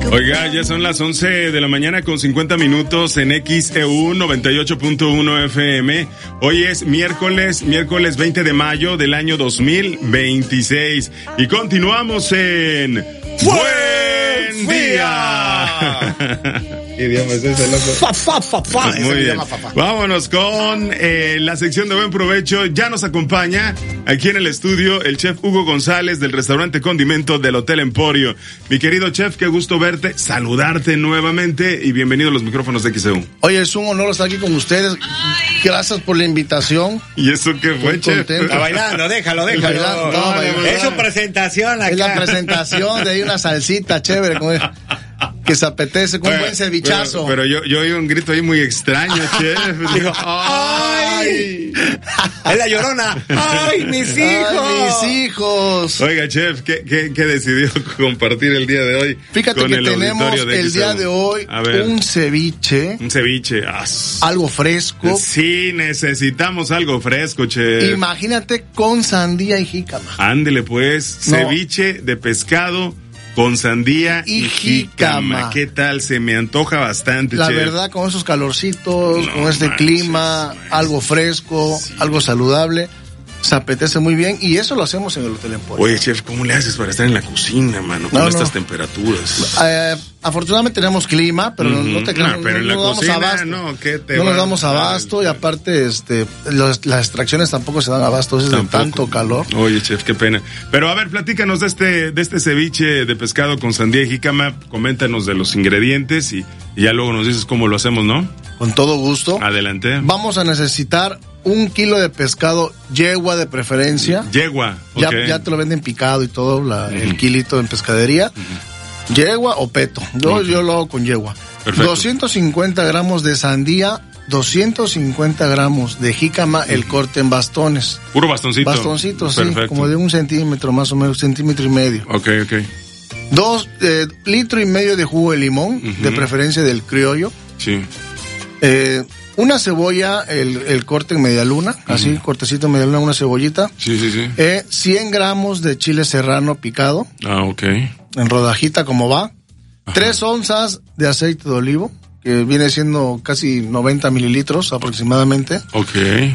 Oiga, ya son las 11 de la mañana con 50 minutos en XEU 98.1 FM. Hoy es miércoles 20 de mayo del año 2026. Y continuamos en Buen Día. ¿Qué idioma es ese, loco? Muy bien. Vámonos con la sección de Buen Provecho. Ya nos acompaña aquí en el estudio el chef Hugo González del restaurante Condimento del Hotel Emporio. Mi querido chef, qué gusto verte, saludarte nuevamente y bienvenido a los micrófonos de XEU. Oye, es un honor estar aquí con ustedes. Gracias por la invitación. ¿Y eso qué fue, chef? Está bailando, déjalo. Bailando, no, es su presentación acá. Es la presentación de ahí una salsita chévere que se apetece con un buen cevichazo. Pero yo oí un grito ahí muy extraño, chef. Dijo, ¡ay! Es la Llorona. ¡Ay, mis hijos! ¡Ay, mis hijos! Oiga, chef, ¿qué decidió compartir el día de hoy? Fíjate con que el tenemos el día de hoy un ceviche. Un ceviche. Algo fresco. Sí, necesitamos algo fresco, chef. Imagínate con sandía y jícama. Ándele pues, ceviche de pescado con sandía y jícama. ¿Qué tal? Se me antoja bastante, la chef. verdad, con esos calorcitos, con este clima, algo fresco, algo saludable, se apetece muy bien y eso lo hacemos en el Hotel Emporio. Oye, chef, ¿cómo le haces para estar en la cocina, mano, con estas temperaturas? Afortunadamente tenemos clima, pero no te creas, pero en la cocina, no nos damos abasto y aparte las extracciones tampoco se dan abasto, es de tanto calor. Oye, chef, qué pena. Pero a ver, platícanos de este ceviche de pescado con sandía y jícama, coméntanos de los ingredientes y ya luego nos dices cómo lo hacemos, ¿no? Con todo gusto. Adelante. Vamos a necesitar 1 kilo de pescado yegua de preferencia. Yegua, okay. Ya te lo venden picado y todo, el kilito en pescadería. Yegua o peto. Yo lo hago con yegua. Perfecto. 250 gramos de sandía, 250 gramos de jícama, el corte en bastones. Puro bastoncito. Bastoncito, sí, perfecto. como de 1 centímetro más o menos, 1,5 centímetros. Ok. 2 litros y medio de jugo de limón, de preferencia del criollo. Sí. Una cebolla, el corte en media luna, así, cortecito en media luna, una cebollita. Sí. 100 gramos de chile serrano picado. Ok. En rodajita como va. 3 onzas de aceite de olivo, que viene siendo casi 90 mililitros aproximadamente. Ok.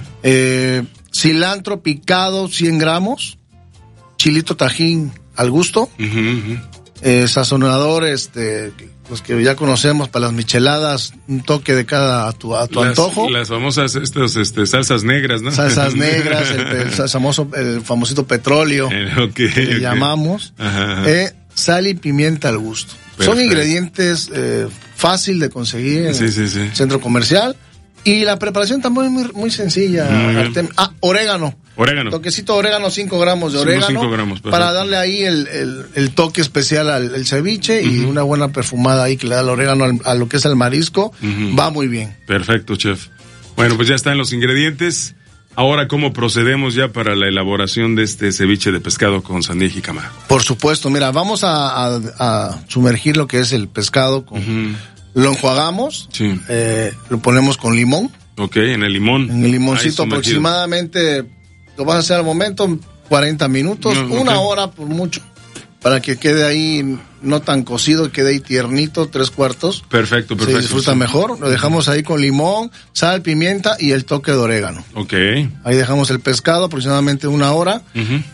Cilantro picado, 100 gramos. Chilito tajín al gusto. Sazonador, los que ya conocemos para las micheladas, un toque de cada a tu antojo. Las famosas salsas negras, ¿no? Salsas negras, el famosito petróleo, que le llamamos. Sal y pimienta al gusto. Perfecto. Son ingredientes fácil de conseguir en el centro comercial. Y la preparación también es muy sencilla. Orégano. Toquecito de orégano, 5 gramos de orégano. 5 gramos, para darle ahí el toque especial al ceviche y una buena perfumada ahí que le da el orégano a lo que es el marisco. Va muy bien. Perfecto, chef. Bueno, pues ya están los ingredientes. Ahora, ¿cómo procedemos ya para la elaboración de este ceviche de pescado con sandía y jícama? Por supuesto, mira, vamos a sumergir lo que es el pescado lo enjuagamos, lo ponemos con limón. Ok, en el limón. En el limoncito aproximadamente, lo vas a hacer al momento, 40 minutos, una hora por mucho, para que quede ahí no tan cocido, quede ahí tiernito, 3/4. Perfecto. Se disfruta mejor. Lo dejamos ahí con limón, sal, pimienta y el toque de orégano. Ok. Ahí dejamos el pescado aproximadamente una hora.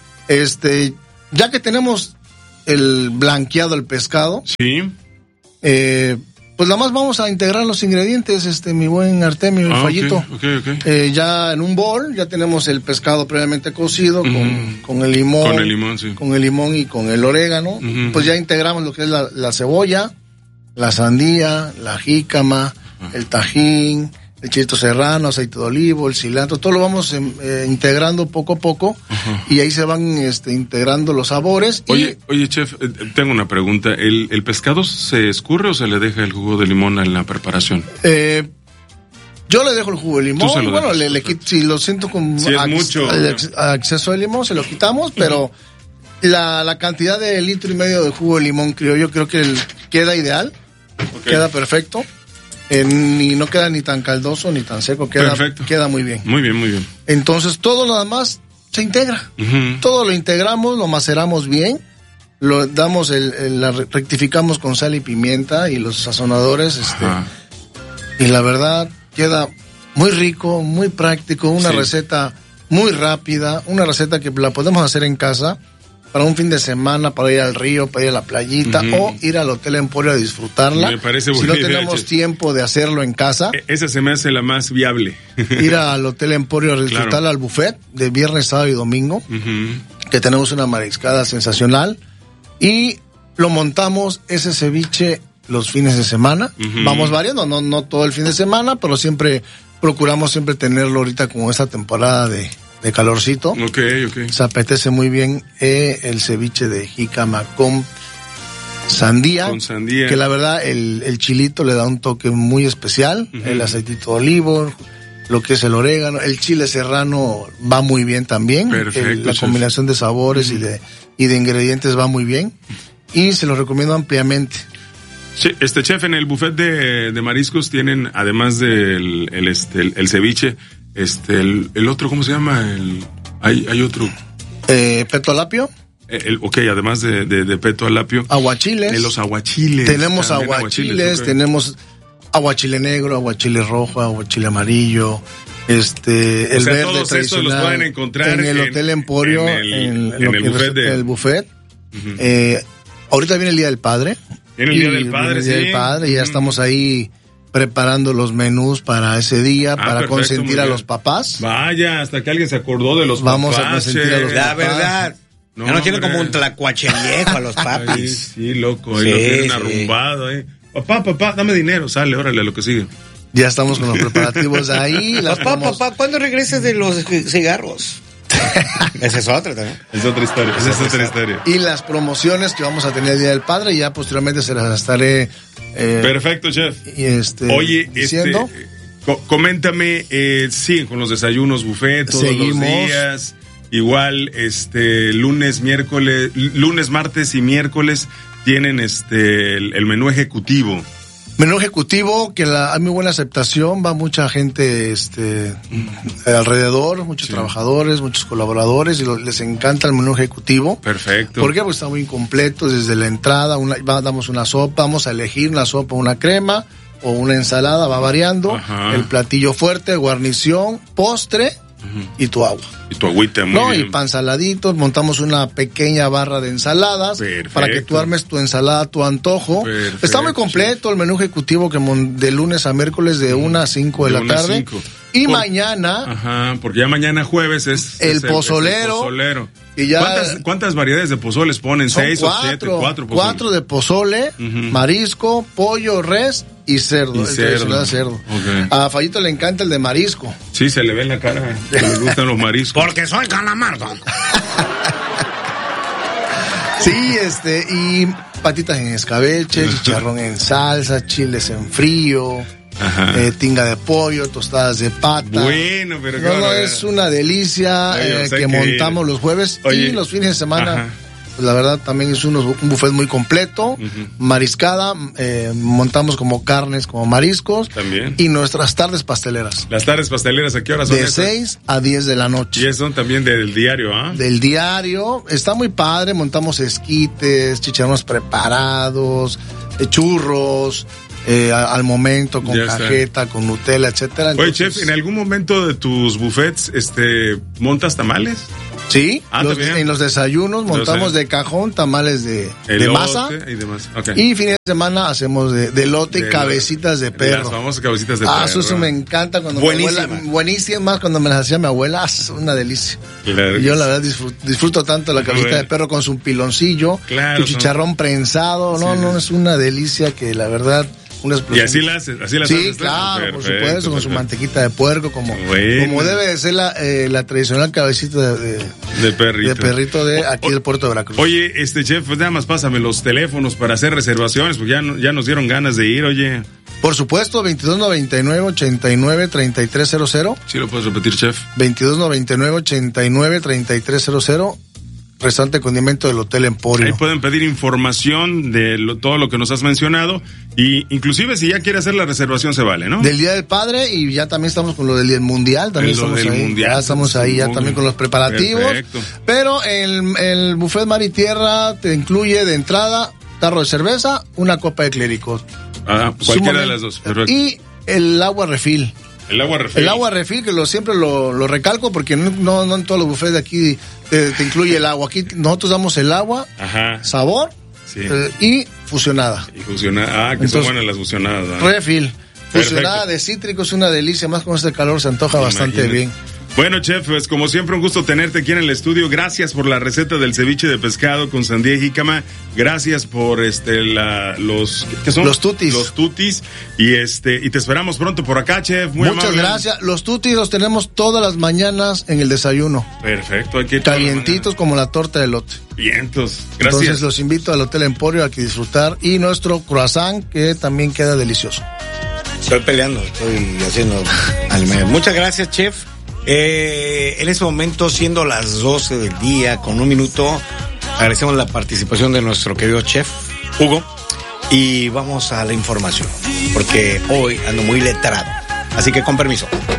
Ya que tenemos el blanqueado el pescado. Sí. Pues nada más vamos a integrar los ingredientes, mi buen Artemio, el Fallito. Okay. Ya en un bol, ya tenemos el pescado previamente cocido con el limón. Con el limón, sí. Con el limón y con el orégano. Pues ya integramos lo que es la cebolla, la sandía, la jícama, el tajín, el chilito serrano, aceite de olivo, el cilantro, todo lo vamos integrando poco a poco y ahí se van integrando los sabores. Oye, chef, tengo una pregunta. ¿El pescado se escurre o se le deja el jugo de limón en la preparación? Yo le dejo el jugo de limón. Y bueno, le quito, si lo siento con mucho exceso de limón, se lo quitamos, pero la cantidad de 1,5 litros de jugo de limón criollo creo que queda ideal, queda perfecto. Y no queda ni tan caldoso ni tan seco, queda muy bien. Muy bien. Entonces todo nada más se integra. Todo lo integramos, lo maceramos bien rectificamos con sal y pimienta y los sazonadores, y la verdad queda muy rico, muy práctico, una receta muy rápida, una receta que la podemos hacer en casa para un fin de semana, para ir al río, para ir a la playita, o ir al Hotel Emporio a disfrutarla. Me parece si no tenemos tiempo de hacerlo en casa, esa se me hace la más viable. Ir al Hotel Emporio a disfrutarla al buffet de viernes, sábado y domingo, que tenemos una mariscada sensacional, y lo montamos ese ceviche los fines de semana. Vamos variando, no todo el fin de semana, pero procuramos siempre tenerlo ahorita como esta temporada de calorcito. Okay. Se apetece muy bien el ceviche de jícama con sandía. Que la verdad el chilito le da un toque muy especial. El aceitito de olivo, lo que es el orégano, el chile serrano va muy bien también. Perfecto, la combinación de sabores y de ingredientes va muy bien. Y se lo recomiendo ampliamente. Sí, chef, en el buffet de mariscos tienen, además del el ceviche, el otro, ¿cómo se llama? Hay otro. Peto alapio. Además de peto alapio. Aguachiles. Los aguachiles. Tenemos aguachiles, tenemos aguachile negro, aguachile rojo, aguachile amarillo, el verde todos tradicional. Estos los pueden encontrar en el Hotel Emporio, en el buffet. Ahorita viene el Día del Padre. Viene el Día del Padre, sí. El Día del Padre, y ya estamos ahí preparando los menús para ese día, para perfecto, consentir a los papás. Vaya, hasta que alguien se acordó de los Vamos papás. Vamos a consentir a los papás. La verdad. Ya no tienen como un tlacuache viejo a los papis. Sí, loco, ahí lo tienen arrumbado, Papá, dame dinero, sale, órale, lo que sigue. Ya estamos con los preparativos ahí. Papá, ¿cuándo regresas de los cigarros? Esa es otra también. Es otra historia. Y las promociones que vamos a tener el Día del Padre, ya posteriormente se las estaré perfecto, chef. Oye, diciendo. Coméntame, siguen con los desayunos buffet todos los días. Igual, lunes, martes y miércoles tienen el menú ejecutivo. Menú ejecutivo, que hay muy buena aceptación, va mucha gente alrededor, muchos trabajadores, muchos colaboradores, y les encanta el menú ejecutivo. Perfecto. ¿Por qué? Pues está muy completo desde la entrada, damos una sopa, vamos a elegir una sopa, una crema o una ensalada, va variando. Ajá. El platillo fuerte, guarnición, postre y tu agua. Y tu agüita, muy bien. Y pan saladito, montamos una pequeña barra de ensaladas. Perfecto. Para que tú armes tu ensalada a tu antojo. Perfecto. Está muy completo el menú ejecutivo, que de lunes a miércoles de 1 a 5 de la tarde. Y mañana... Ajá, porque ya mañana jueves es el pozolero. Y ya, ¿Cuántas variedades de pozoles ponen? ¿6 o 7? 4 de pozole, marisco, pollo, res y cerdo. Cerdo. Okay. A Fallito le encanta el de marisco. Sí, se le ve en la cara que le gustan los mariscos. Porque soy calamardo. Sí, y patitas en escabeche, chicharrón en salsa, chiles en frío. Tinga de pollo, tostadas de pata. Bueno, pero es una delicia. Que montamos los jueves y los fines de semana. Pues la verdad también es un buffet muy completo. Mariscada, montamos como carnes, como mariscos. También. Y nuestras tardes pasteleras. Las tardes pasteleras, ¿a qué horas son? De 6 a 10 de la noche. Y son también del diario, Del diario. Está muy padre, montamos esquites, chicharrones preparados, churros. Al momento, con cajeta, con Nutella, etcétera. Oye, chef, ¿en algún momento de tus buffets montas tamales? Sí, en los desayunos montamos de cajón tamales de masa. Y demás. Okay. Y fines de semana hacemos de elote y cabecitas de perro. Las famosas cabecitas de perro. Eso me encanta. Buenísimas, más cuando me las hacía mi abuela, es una delicia. Claro. Yo la verdad disfruto tanto la cabecita de perro con su piloncillo, su chicharrón prensado. No, es una delicia que la verdad... Y así las sí, haces. Claro, por supuesto, con su mantequita de puerco, como debe de ser la tradicional cabecita de perrito de aquí del puerto de Veracruz. Oye, chef, pues nada más pásame los teléfonos para hacer reservaciones, porque ya nos dieron ganas de ir, oye. Por supuesto, 2299-89-3300. Sí, lo puedes repetir, chef. 2299-89-3300. restaurante de condimento del Hotel Emporio. Ahí pueden pedir información de todo lo que nos has mencionado, y inclusive si ya quiere hacer la reservación se vale, ¿no? Del Día del Padre, y ya también estamos con lo del Mundial, también estamos ahí. Mundial, ya estamos ahí, ya también con los preparativos. Perfecto. Pero el buffet Mar y Tierra te incluye de entrada tarro de cerveza, una copa de clérigos. Cualquiera de las dos. Perfecto. Y el agua refil. El agua refil, que siempre lo recalco, porque no en todos los buffets de aquí te incluye el agua. Aquí nosotros damos el agua, sabor, y fusionada. Que son buenas las fusionadas. Refil. Fusionada de cítricos, una delicia, más con este calor se antoja bastante bien. Bueno, chef, pues como siempre un gusto tenerte aquí en el estudio. Gracias por la receta del ceviche de pescado con sandía y jícama. Gracias por ¿qué son? Los tutis. Los tutis. Y te esperamos pronto por acá, chef. Muchas gracias. Los tutis los tenemos todas las mañanas en el desayuno. Perfecto, hay que calientitos como la torta de elote. Vientos. Gracias. Entonces los invito al Hotel Emporio a que disfrutar, y nuestro croissant, que también queda delicioso. Estoy peleando, estoy haciendo al medio. Muchas gracias, chef. En este momento, siendo las 12 del día con 1 minuto, agradecemos la participación de nuestro querido chef Hugo, y vamos a la información, porque hoy ando muy letrado, así que con permiso.